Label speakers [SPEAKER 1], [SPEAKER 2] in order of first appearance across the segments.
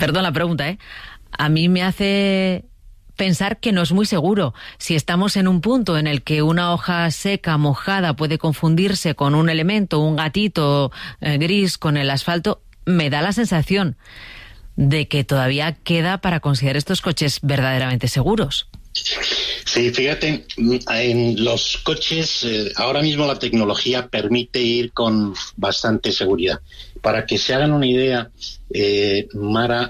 [SPEAKER 1] perdón la pregunta, a mí me hace pensar que no es muy seguro. Si estamos en un punto en el que una hoja seca, mojada, puede confundirse con un elemento, un gatito gris con el asfalto, me da la sensación de que todavía queda para considerar estos coches verdaderamente seguros.
[SPEAKER 2] Sí, fíjate, en los coches ahora mismo la tecnología permite ir con bastante seguridad. Para que se hagan una idea, Mara,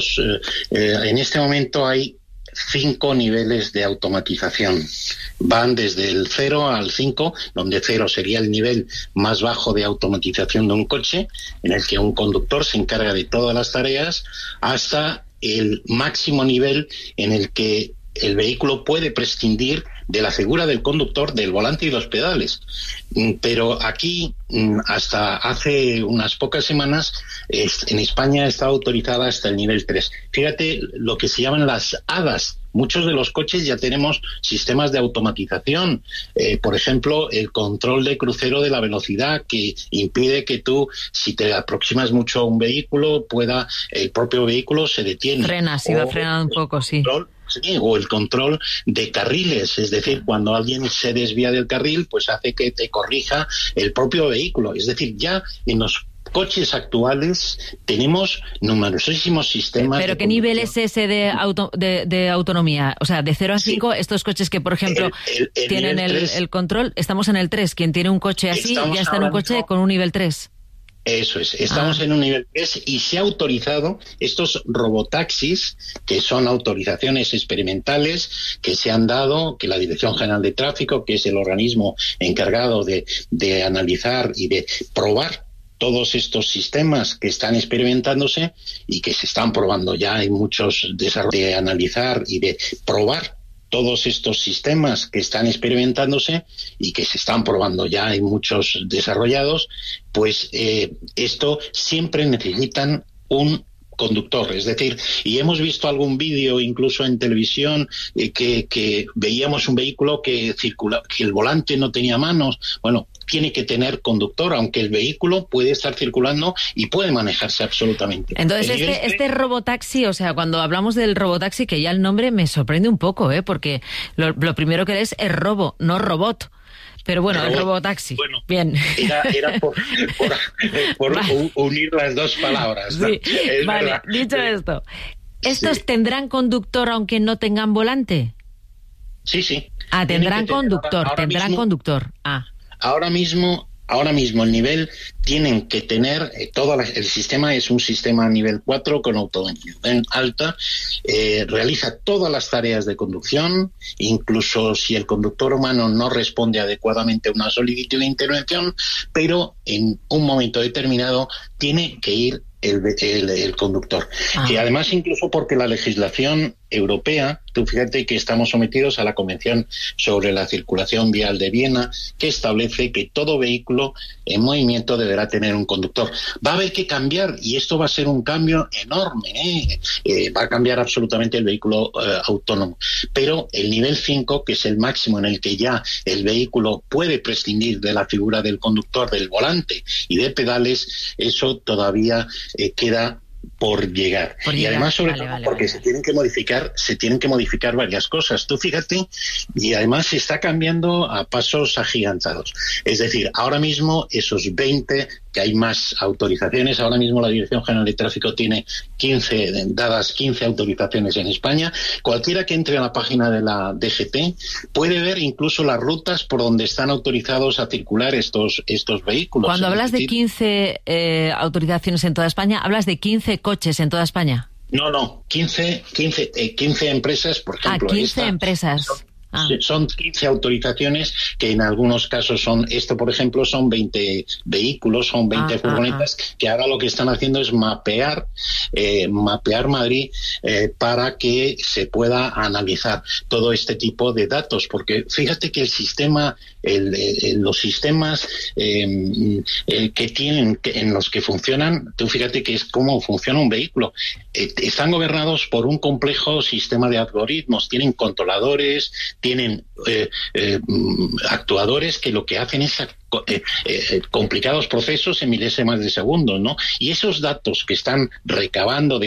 [SPEAKER 2] en este momento hay 5 niveles de automatización. Van desde el 0 al 5, donde 0 sería el nivel más bajo de automatización de un coche, en el que un conductor se encarga de todas las tareas, hasta el máximo nivel en el que el vehículo puede prescindir de la figura del conductor, del volante y los pedales. Pero aquí, hasta hace unas pocas semanas, en España está autorizada hasta el nivel 3. Fíjate lo que se llaman las HADAS. Muchos de los coches ya tenemos sistemas de automatización. Por ejemplo, el control de crucero de la velocidad, que impide que tú, si te aproximas mucho a un vehículo, el propio vehículo se detiene.
[SPEAKER 1] Frena, si va frenando un poco, sí.
[SPEAKER 2] Sí, o el control de carriles, es decir, cuando alguien se desvía del carril, pues hace que te corrija el propio vehículo. Es decir, ya en los coches actuales tenemos numerosísimos sistemas.
[SPEAKER 1] ¿Pero qué nivel es ese de autonomía? O sea, de 0 a 5, sí. Estos coches que, por ejemplo, tienen el control, estamos en el 3. Quien tiene un coche así ya está en un coche con un nivel 3.
[SPEAKER 2] Eso es, estamos en un nivel 3 y se ha autorizado estos robotaxis, que son autorizaciones experimentales que se han dado, que la Dirección General de Tráfico, que es el organismo encargado de analizar y de probar todos estos sistemas que están experimentándose y que se están probando ya. Hay muchos desarrollos de analizar y de probar todos estos sistemas que están experimentándose y que se están probando ya, hay muchos desarrollados, pues esto siempre necesitan un conductor, es decir, y hemos visto algún vídeo incluso en televisión que veíamos un vehículo que circula, que el volante no tenía manos. Bueno, tiene que tener conductor, aunque el vehículo puede estar circulando y puede manejarse absolutamente.
[SPEAKER 1] Entonces, este robotaxi, o sea, cuando hablamos del robotaxi, que ya el nombre me sorprende un poco, porque lo primero que es robo, no robot. Pero bueno, el robotaxi. Bueno, bien.
[SPEAKER 2] Era por unir las dos palabras, ¿no?
[SPEAKER 1] Sí. Vale, verdad. Dicho esto, ¿estos tendrán conductor aunque no tengan volante?
[SPEAKER 2] Sí.
[SPEAKER 1] Tendrán conductor, conductor.
[SPEAKER 2] Ahora mismo el nivel tienen que tener, el sistema es un sistema nivel 4 con autonomía alta, realiza todas las tareas de conducción, incluso si el conductor humano no responde adecuadamente a una solicitud de intervención, pero en un momento determinado tiene que ir el conductor. Y además, incluso porque la legislación europea, tú fíjate que estamos sometidos a la Convención sobre la Circulación Vial de Viena, que establece que todo vehículo en movimiento deberá tener un conductor. Va a haber que cambiar, y esto va a ser un cambio enorme, va a cambiar absolutamente el vehículo autónomo. Pero el nivel 5, que es el máximo en el que ya el vehículo puede prescindir de la figura del conductor, del volante y de pedales, eso todavía queda por llegar. Y además, sobre todo, porque se tienen que modificar varias cosas. Tú fíjate, y además se está cambiando a pasos agigantados. Es decir, ahora mismo esos 20, que hay más autorizaciones, ahora mismo la Dirección General de Tráfico tiene 15 autorizaciones en España. Cualquiera que entre a la página de la DGT puede ver incluso las rutas por donde están autorizados a circular estos vehículos.
[SPEAKER 1] Cuando hablas de 15 autorizaciones en toda España, ¿hablas de 15 coches en toda España?
[SPEAKER 2] No, 15 empresas, por ejemplo.
[SPEAKER 1] 15 empresas.
[SPEAKER 2] Son 15 autorizaciones que en algunos casos esto por ejemplo son 20 vehículos, son 20 furgonetas que ahora lo que están haciendo es mapear Madrid para que se pueda analizar todo este tipo de datos, porque fíjate que el sistema, los sistemas que tienen, en los que funcionan, tú fíjate que es cómo funciona un vehículo. Están gobernados por un complejo sistema de algoritmos, tienen controladores, tienen actuadores que lo que hacen es complicados procesos en milésimas de segundos, ¿no? Y esos datos que están recabando de